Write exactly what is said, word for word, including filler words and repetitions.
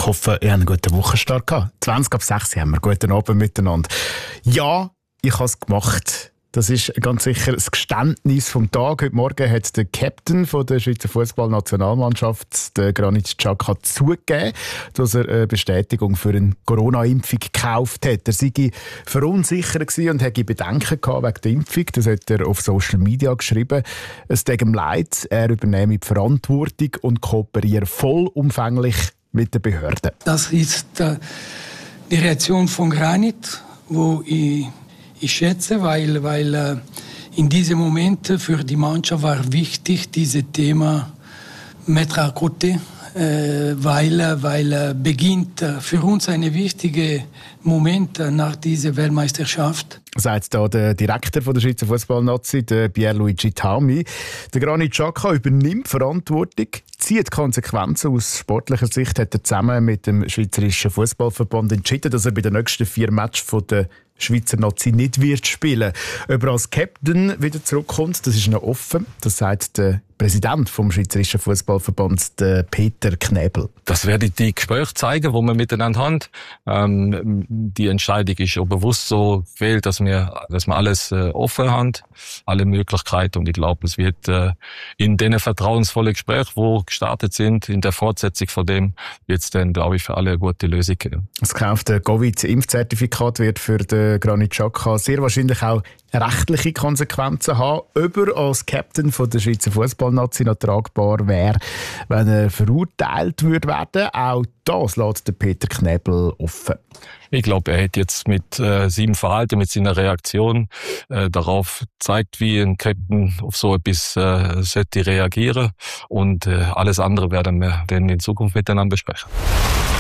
Ich hoffe, ihr habt einen guten Wochenstart gehabt. zwanzig ab sechs haben wir. Guten Abend miteinander. Ja, ich habe es gemacht. Das ist ganz sicher das Geständnis vom Tag. Heute Morgen hat der Captain von der Schweizer Fußballnationalmannschaft, der Granit Xhaka, zugegeben, dass er eine Bestätigung für eine Corona-Impfung gekauft hat. Er sei verunsichert gewesen und hatte Bedenken gehabt wegen der Impfung. Das hat er auf Social Media geschrieben. Es tut ihm leid, er übernehme die Verantwortung und kooperiere vollumfänglich mit den Behörden. Das ist äh, die Reaktion von Granit, wo ich Ich schätze, weil, weil äh, in diesem Moment für die Mannschaft war wichtig, dieses Thema mettre à côté, äh, weil, weil äh, beginnt äh, für uns ein wichtiger Moment nach dieser Weltmeisterschaft. Sagt da der Direktor von der Schweizer Fußballnazi, der Pierluigi Tami. Der Granit Xhaka übernimmt Verantwortung, zieht Konsequenzen. Aus sportlicher Sicht hat er zusammen mit dem Schweizerischen Fußballverband entschieden, dass er bei den nächsten vier Matches von der Schweizer Nazi nicht wird spielen. Ob er als Captain wieder zurückkommt, das ist noch offen. Das sagt der Präsident vom Schweizerischen Fußballverband, der Peter Knebel. Das werden die Gespräche zeigen, die wir miteinander haben. Ähm, die Entscheidung ist auch bewusst so gewählt, dass wir, dass wir alles äh, offen haben, alle Möglichkeiten. Und ich glaube, es wird äh, in diesen vertrauensvollen Gesprächen, die gestartet sind, in der Fortsetzung von dem, wird es dann, glaube ich, für alle eine gute Lösung geben. Das gekaufte Covid-Impfzertifikat wird für den Granit Xhaka sehr wahrscheinlich auch rechtliche Konsequenzen haben. Ob er als Captain von der Schweizer Fußballnazi noch tragbar wäre, wenn er verurteilt würde werden. Auch das lässt der Peter Knebel offen. Ich glaube, er hat jetzt mit äh, seinem Verhalten, mit seiner Reaktion äh, darauf gezeigt, wie ein Captain auf so etwas äh, sollte reagieren. Und äh, alles andere werden wir dann in Zukunft miteinander besprechen.